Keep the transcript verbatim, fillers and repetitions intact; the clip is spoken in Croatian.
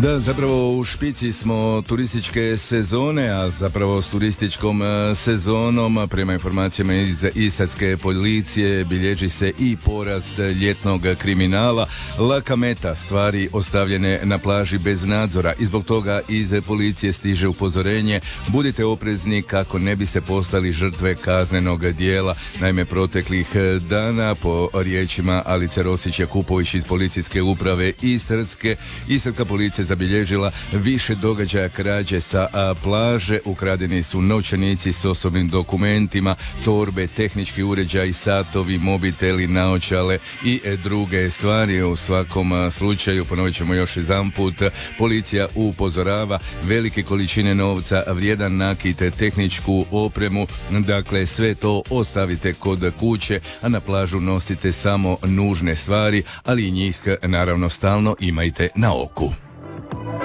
Da, zapravo u špici smo turističke sezone, a zapravo s turističkom e, sezonom, prema informacijama iz istarske policije, bilježi se i porast ljetnog kriminala. Laka meta, stvari ostavljene na plaži bez nadzora, i zbog toga iz policije stiže upozorenje: budite oprezni kako ne biste postali žrtve kaznenog dijela. Naime, proteklih dana, po riječima Alice Rosić-Jakupović iz policijske uprave Istarske, istarska policija zabilježila više događaja krađe sa a, plaže. Ukradeni su novčanici s osobnim dokumentima, torbe, tehnički uređaji, satovi, mobiteli, naočale i e, druge stvari. U svakom a, slučaju, ponovit ćemo još jedanput, policija upozorava: velike količine novca, vrijedan nakit, tehničku opremu, dakle sve to ostavite kod kuće, a na plažu nosite samo nužne stvari, ali i njih naravno stalno imajte na oku.